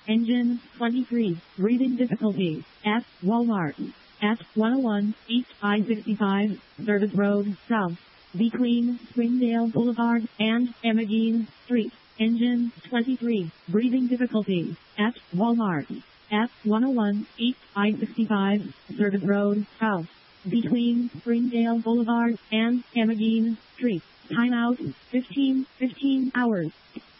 Engine 23. Breathing difficulties. At Walmart. At 101 East I-65, Service Road, South. Between Springdale Boulevard and Emmeline Street. Engine 23. Breathing difficulties. At Walmart. At 101 East I-65, Service Road, South. Between Springdale Boulevard and Emmeline Street. Timeout 15 hours.